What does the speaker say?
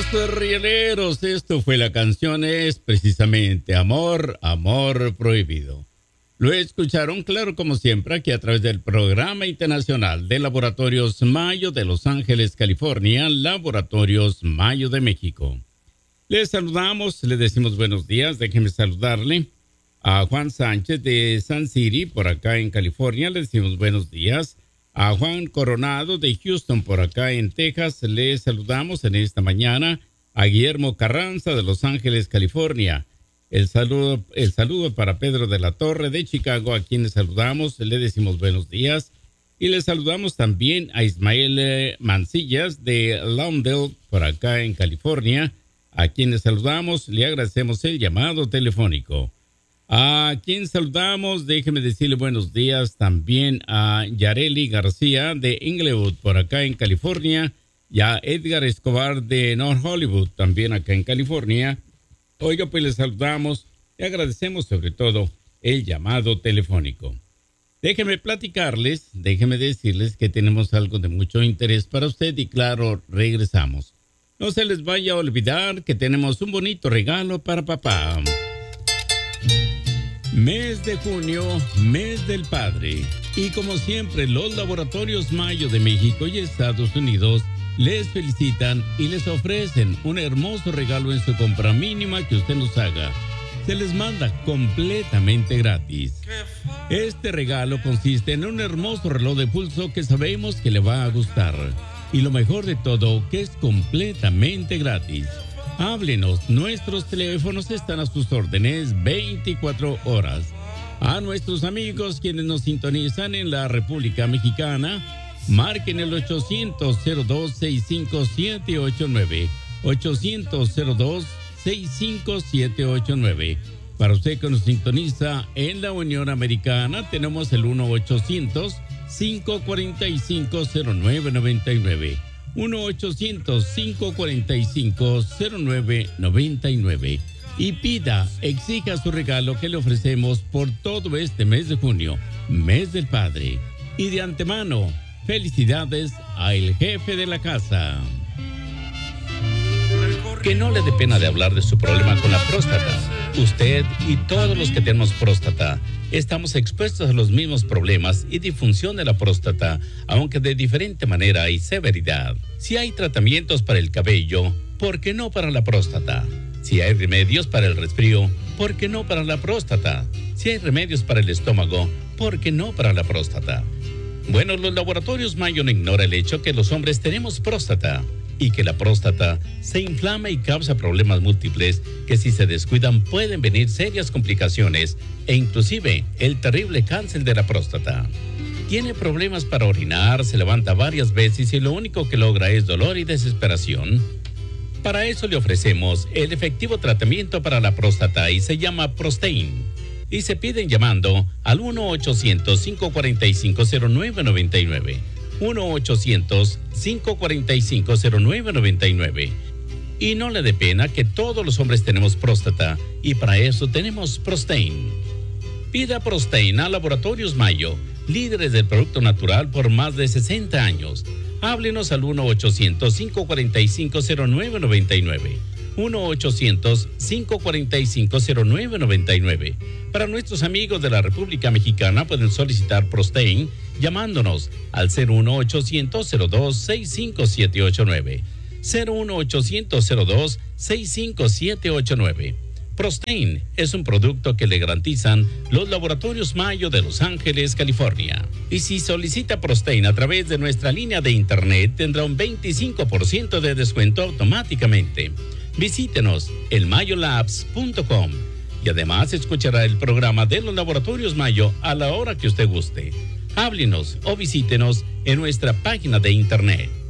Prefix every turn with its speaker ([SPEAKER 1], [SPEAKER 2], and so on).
[SPEAKER 1] Los Rieleros, esto fue la canción, es precisamente Amor, Amor Prohibido. Lo escucharon, claro, como siempre, aquí a través del Programa Internacional de Laboratorios Mayo de Los Ángeles, California, Laboratorios Mayo de México. Les saludamos, les decimos buenos días, déjenme saludarle a Juan Sánchez de Sun City, por acá en California, le decimos buenos días. A Juan Coronado de Houston, por acá en Texas, les saludamos en esta mañana. A Guillermo Carranza de Los Ángeles, California. El saludo para Pedro de la Torre de Chicago, a quien les saludamos, le decimos buenos días. Y les saludamos también a Ismael Mancillas de Lawndale, por acá en California, a quien les saludamos, le agradecemos el llamado telefónico. A quien saludamos, déjeme decirle buenos días también a Yareli García de Inglewood, por acá en California, y a Edgar Escobar de North Hollywood, también acá en California. Oiga, pues les saludamos y agradecemos sobre todo el llamado telefónico. Déjenme platicarles, déjenme decirles que tenemos algo de mucho interés para usted y claro, regresamos. No se les vaya a olvidar que tenemos un bonito regalo para papá. Mes de junio, mes del padre. Y como siempre, los Laboratorios Mayo de México y Estados Unidos les felicitan y les ofrecen un hermoso regalo en su compra mínima que usted nos haga. Se les manda completamente gratis. Este regalo consiste en un hermoso reloj de pulso que sabemos que le va a gustar. Y lo mejor de todo, que es completamente gratis. Háblenos, nuestros teléfonos están a sus órdenes 24 horas. A nuestros amigos quienes nos sintonizan en la República Mexicana, marquen el 800-02-65789. 800-02-65789. Para usted que nos sintoniza en la Unión Americana, tenemos el 1-800-545-0999. 1-800-545-0999. Y pida, exija su regalo que le ofrecemos por todo este mes de junio, mes del padre. Y de antemano, felicidades al jefe de la casa. Que no le dé pena de hablar de su problema con la próstata. Usted y todos los que tenemos próstata estamos expuestos a los mismos problemas y disfunción de la próstata, aunque de diferente manera y severidad. Si hay tratamientos para el cabello, ¿por qué no para la próstata? Si hay remedios para el resfrío, ¿por qué no para la próstata? Si hay remedios para el estómago, ¿por qué no para la próstata? Bueno, los Laboratorios Mayo no ignora el hecho que los hombres tenemos próstata y que la próstata se inflama y causa problemas múltiples que si se descuidan pueden venir serias complicaciones e inclusive el terrible cáncer de la próstata. Tiene problemas para orinar, se levanta varias veces y lo único que logra es dolor y desesperación. Para eso le ofrecemos el efectivo tratamiento para la próstata y se llama Prostain. Y se piden llamando al 1-800-545-0999. 1-800-545-0999. Y no le dé pena que todos los hombres tenemos próstata y para eso tenemos Prostain. Pida Prostain a Laboratorios Mayo, líderes del producto natural por más de 60 años. Háblenos al 1-800-545-0999. 1-800-545-0999. Para nuestros amigos de la República Mexicana pueden solicitar Prostain llamándonos al 01800-02-65789. 01800-02-65789. Prostain es un producto que le garantizan los Laboratorios Mayo de Los Ángeles, California. Y si solicita Prostain a través de nuestra línea de internet, tendrá un 25% de descuento automáticamente. Visítenos en mayolabs.com y además escuchará el programa de los Laboratorios Mayo a la hora que usted guste. Háblenos o visítenos en nuestra página de internet.